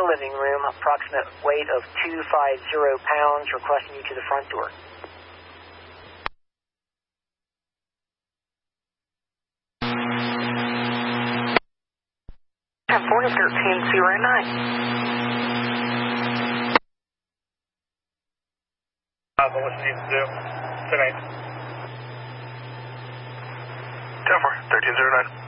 living room, approximate weight of 250 pounds, requesting you to the front door. 1309. What's needs to do? Tonight. 10-4, 1309.